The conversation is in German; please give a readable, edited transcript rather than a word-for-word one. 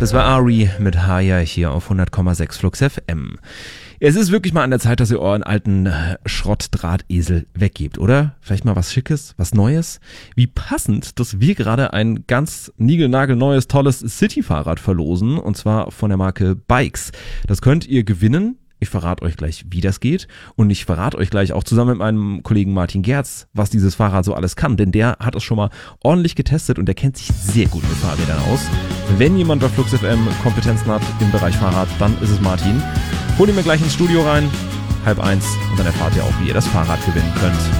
Das war Ari mit Haya hier auf 100,6 Flux FM. Es ist wirklich mal an der Zeit, dass ihr euren alten Schrottdrahtesel weggebt, oder? Vielleicht mal was Schickes, was Neues? Wie passend, dass wir gerade ein ganz niegelnagelneues, tolles City-Fahrrad verlosen, und zwar von der Marke Bikes. Das könnt ihr gewinnen. Ich verrate euch gleich, wie das geht, und ich verrate euch gleich auch zusammen mit meinem Kollegen Martin Gerz, was dieses Fahrrad so alles kann, denn der hat es schon mal ordentlich getestet und der kennt sich sehr gut mit Fahrrädern aus. Wenn jemand bei Flux FM Kompetenzen hat im Bereich Fahrrad, dann ist es Martin. Hol ihn mir gleich ins Studio rein, 12:30, und dann erfahrt ihr auch, wie ihr das Fahrrad gewinnen könnt.